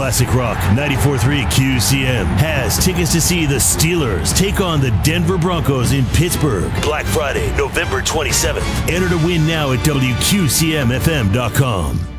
Classic Rock 94.3 QCM has tickets to see the Steelers take on the Denver Broncos in Pittsburgh. Black Friday, November 27th. Enter to win now at WQCMFM.com.